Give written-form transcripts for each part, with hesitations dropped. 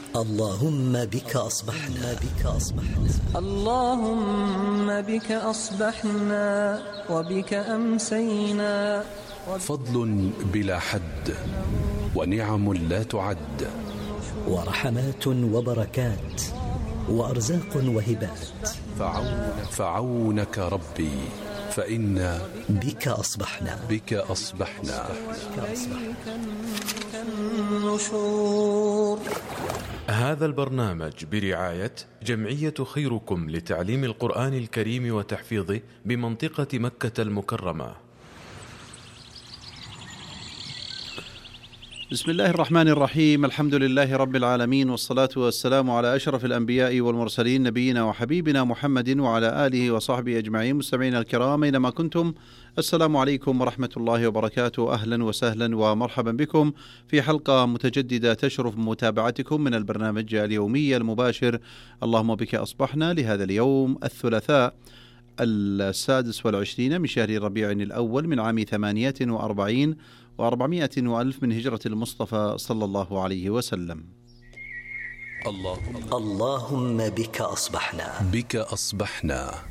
اللهم بك أصبحنا اللهم بك أصبحنا وبك أمسينا. فضل بلا حد ونعم لا تعد، ورحمات وبركات وأرزاق وهبات. فعونك ربي فإنا بك أصبحنا. النشور. هذا البرنامج برعاية جمعية خيركم لتعليم القرآن الكريم وتحفيظه بمنطقة مكة المكرمة. بسم الله الرحمن الرحيم. الحمد لله رب العالمين، والصلاة والسلام على أشرف الأنبياء والمرسلين، نبينا وحبيبنا محمد وعلى آله وصحبه أجمعين. مستمعينا الكرام أينما كنتم، السلام عليكم ورحمة الله وبركاته. أهلا وسهلا ومرحبا بكم في حلقة متجددة تشرف متابعتكم من البرنامج اليومي المباشر اللهم بك أصبحنا، لهذا اليوم الثلاثاء 26 من شهر ربيع الأول من عام 48 و400 وألف من هجرة المصطفى صلى الله عليه وسلم. اللهم بك أصبحنا.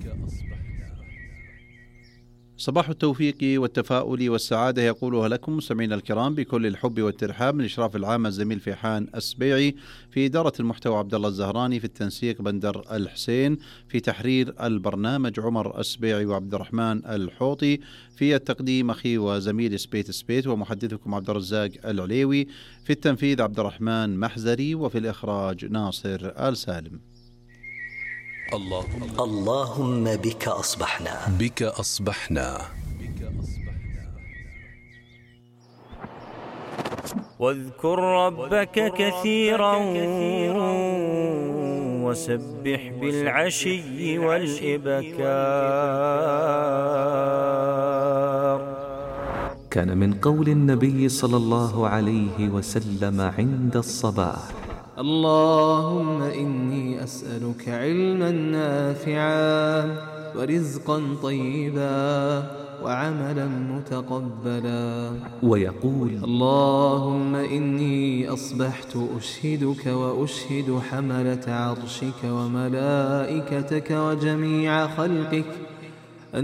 صباح التوفيق والتفاؤل والسعادة يقولها لكم مستمعينا الكرام بكل الحب والترحاب من إشراف العام الزميل فيحان السبيعي، في إدارة المحتوى عبد الله الزهراني، في التنسيق بندر الحسين، في تحرير البرنامج عمر السبيعي وعبد الرحمن الحوطي، في التقديم أخي وزميل سبيت ومحدثكم عبد الرزاق العليوي، في التنفيذ عبد الرحمن محزري، وفي الإخراج ناصر آل سالم. اللهم بك أصبحنا. واذكر ربك كثيرا وسبح بالعشي والإبكار. كان من قول النبي صلى الله عليه وسلم عند الصباح: اللهم إني أسألك علما نافعا ورزقا طيبا وعملا متقبلا. ويقول: اللهم إني أصبحت أشهدك وأشهد حملة عرشك وملائكتك وجميع خلقك